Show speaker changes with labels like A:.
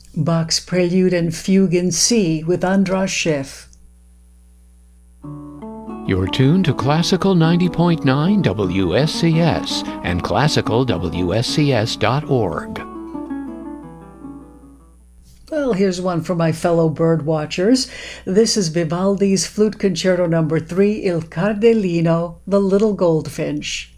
A: Bach's Prelude and Fugue in C with Andras Schiff.
B: You're tuned to Classical 90.9 WSCS and classicalwscs.org.
A: Well, here's one for my fellow bird watchers. This is Vivaldi's Flute Concerto No. 3, Il Cardellino, the Little Goldfinch.